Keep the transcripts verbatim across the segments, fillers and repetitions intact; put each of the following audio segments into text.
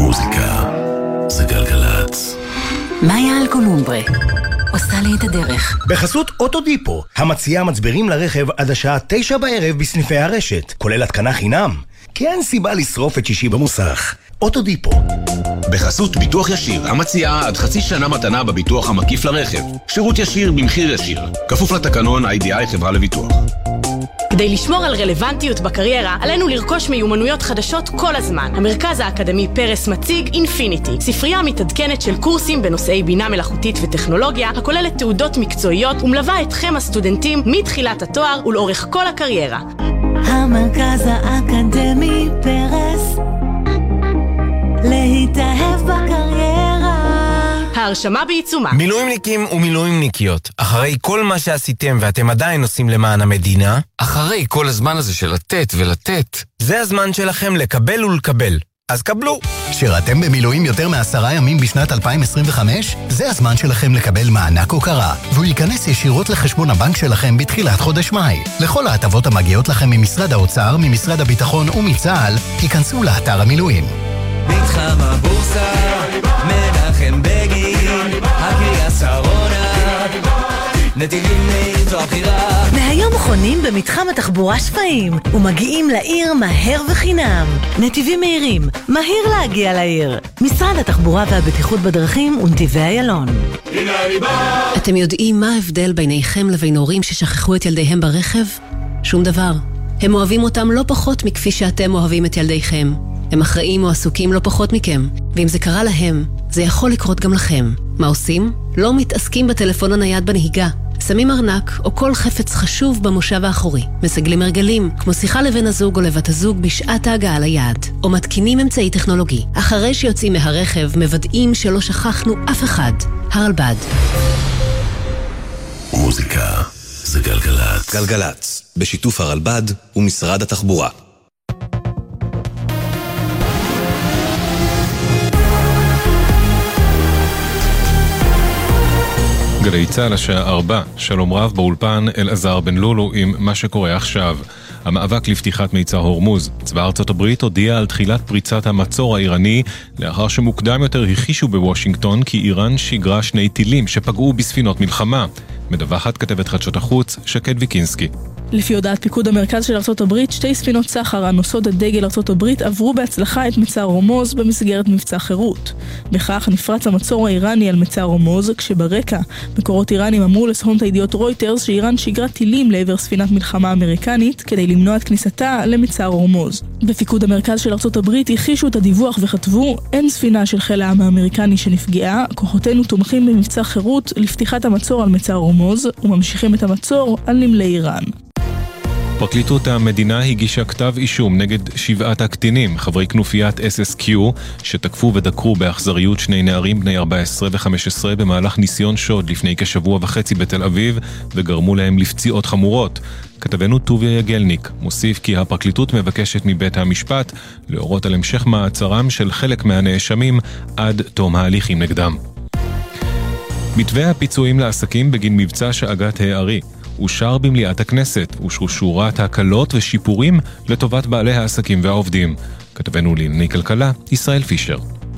מוזיקה זה גלגלצ. מאיה אלקולומברה עושה לי את הדרך. בחסות אוטודיפו, המציעה מצברים לרכב עד השעה תשע בערב בסניפי הרשת, כולל התקנה חינם. כי אין סיבה לשרוף את שישי במוסך. אוטודיפו. בחסות ביטוח ישיר, המציעה עד חצי שנה מתנה בביטוח המקיף לרכב. שירות ישיר במחיר ישיר. כפוף לתקנון איי די איי חברה לביטוח. כדי לשמור על רלוונטיות בקריירה, עלינו לרכוש מיומנויות חדשות כל הזמן. המרכז האקדמי פרס מציג אינפיניטי, ספרייה מתעדכנת של קורסים בנושאי בינה מלאכותית וטכנולוגיה, הכוללת תעודות מקצועיות ומלווה אתכם הסטודנטים מתחילת התואר ולאורך כל הקריירה. המרכז האקדמי פרס, להתאהב בקריירה. ההרשמה בעיצומה. מילואימניקים ומילואימניקיות, אחרי כל מה שעשיתם ואתם עדיין עושים למען המדינה, אחרי כל הזמן הזה של לתת ולתת, זה הזמן שלכם לקבל ולקבל. אז קבלו. שירתם במילואים יותר מעשרה ימים בשנת אלפיים עשרים וחמש? זה הזמן שלכם לקבל מענק הוקרה, והוא ייכנס ישירות לחשבון הבנק שלכם בתחילת חודש מאי. לכל ההטבות המגיעות לכם ממשרד האוצר, ממשרד הביטחון ומצה"ל, ייכנסו לאתר המילואים. מתחם הבורסה, מנחם בגין, הקריה שרונה, נתיבים מאיתו הבחירה. מהיום חונים במתחם התחבורה שפעים ומגיעים לעיר מהר וחינם. נתיבים מהירים, מהיר להגיע לעיר. משרד התחבורה והבטיחות בדרכים ונתיבי איילון. אתם יודעים מה ההבדל ביניכם לבין הורים ששכחו את ילדיהם ברכב? שום דבר. הם אוהבים אותם לא פחות מכפי שאתם אוהבים את ילדיכם. הם אחראים או עסוקים לא פחות מכם, ואם זה קרה להם, זה יכול לקרות גם לכם. מה עושים? לא מתעסקים בטלפון הנייד בנהיגה. שמים ארנק או כל חפץ חשוב במושב האחורי. מסגלים הרגלים, כמו שיחה לבן הזוג או לבת הזוג בשעת ההגעה ליעד. או מתקינים אמצעי טכנולוגי. אחרי שיוצאים מהרכב, מוודאים שלא שכחנו אף אחד. הרלב"ד. מוזיקה זה גלגלצ. גלגלצ, בשיתוף הרלב"ד ומשרד התחבורה. גלי צהל השעה ארבע, שלום רב באולפן אלעזר בן לולו עם מה שקורה עכשיו. המאבק לפתיחת מיצר הורמוז. צבא ארצות הברית הודיע על תחילת פריצת המצור האיראני, לאחר שמוקדם יותר הכישו בוושינגטון כי איראן שיגרה שני טילים שפגעו בספינות מלחמה. מדווחת כתבת חדשות החוץ שקד ויקינסקי. לפי הודעת פיקוד המרכז של ארצות הברית, שתי ספינות סחר הנושאות את דגל ארצות הברית עברו בהצלחה את מצר הורמוז במסגרת מבצע חירות. בכך נפרץ המצור האיראני על מצר הורמוז, כשברקע מקורות איראנים אמרו לסוכנות הידיעות רויטרס שאיראן שיגרה טילים לעבר ספינת מלחמה אמריקנית כדי למנוע את כניסתה למצר הורמוז. בפיקוד המרכז של ארצות הברית הכחישו את הדיווח וכתבו: אין ספינה של חיל העם האמריקני שנפגעה, כוחותינו תומכים במבצע חירות לפתיחת המצור על מצר הורמוז וממשיכים את המצור על נמלי איראן. פרקליטות המדינה הגישה כתב אישום נגד שבעת הקטינים, חברי כנופיית אס אס קיו, שתקפו ודקרו באכזריות שני נערים בני ארבע עשרה וחמש עשרה במהלך ניסיון שוד לפני כשבוע וחצי בתל אביב, וגרמו להם לפציעות חמורות. כתבנו טוביה יגלניק מוסיף כי הפרקליטות מבקשת מבית המשפט להורות על המשך מעצרם של חלק מהנאשמים עד תום ההליכים נגדם. מתווה הפיצויים לעסקים בגין מבצע שאגת הערי אושר במליאת הכנסת, אושרו שורת הקלות ושיפורים לטובת בעלי העסקים והעובדים. כתבנו לענייני כלכלה, ישראל פישר.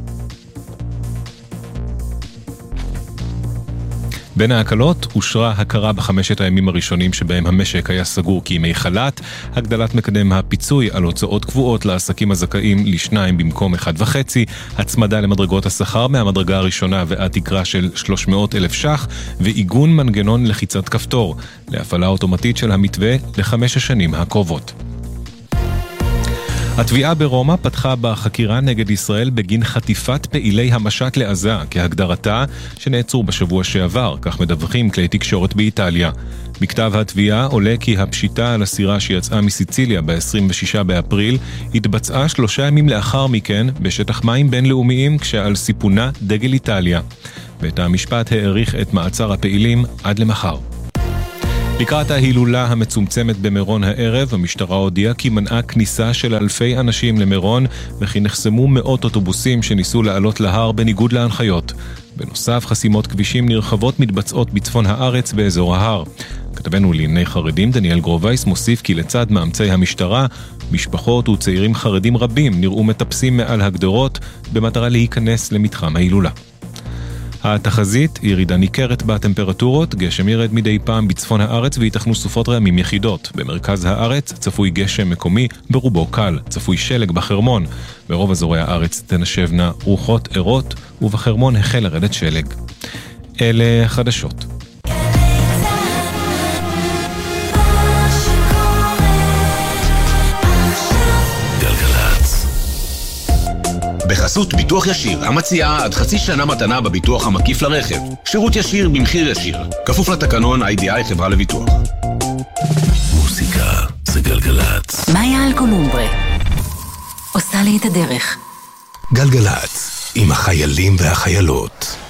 בין ההקלות אושרה הכרה בחמשת הימים הראשונים שבהם המשק היה סגור כימי חל"ת, הגדלת מקדם הפיצוי על הוצאות קבועות לעסקים הזכאים לשניים במקום אחד וחצי, הצמדה למדרגות השכר מהמדרגה הראשונה ועד תקרה של שלוש מאות אלף ש"ח, ועיגון מנגנון לחיצת כפתור, להפעלה אוטומטית של המתווה לחמש השנים הקרובות. התביעה ברומא פתחה בחקירה נגד ישראל בגין חטיפת פעילי המשט לעזה כהגדרתה שנעצרו בשבוע שעבר, כך מדווחים כלי תקשורת באיטליה. מכתב התביעה עולה כי הפשיטה על הסירה שיצאה מסיציליה ב-עשרים ושישה באפריל התבצעה שלושה ימים לאחר מכן בשטח מים בינלאומיים כשעל סיפונה דגל איטליה. בית המשפט העריך את מעצר הפעילים עד למחר. לקראת ההילולה המצומצמת במירון הערב, המשטרה הודיעה כי מנעה כניסה של אלפי אנשים למירון, וכי נחסמו מאות אוטובוסים שניסו לעלות להר בניגוד להנחיות. בנוסף, חסימות כבישים נרחבות מתבצעות בצפון הארץ באזור ההר. כתבנו לענייני חרדים דניאל גרובייס מוסיף כי לצד מאמצי המשטרה, משפחות וצעירים חרדים רבים נראו מטפסים מעל הגדרות במטרה להיכנס למתחם ההילולה. התחזית, ירידה ניכרת בטמפרטורות, גשם ירד מדי פעם בצפון הארץ ויתכנו סופות רעמים יחידות. במרכז הארץ צפוי גשם מקומי, ברובו קל, צפוי שלג בחרמון. ברוב אזורי הארץ תנשבנה רוחות ערות, ובחרמון החל לרדת שלג. אלה חדשות. בחסות ביטוח ישיר, המציעה עד חצי שנה מתנה בביטוח המקיף לרכב. שירות ישיר במחיר ישיר. כפוף לתקנון איי די איי חברה לביטוח. מוסיקה זה גלגלצ. מאיה אלקולומברה עושה לי את הדרך. גלגלצ, עם החיילים והחיילות.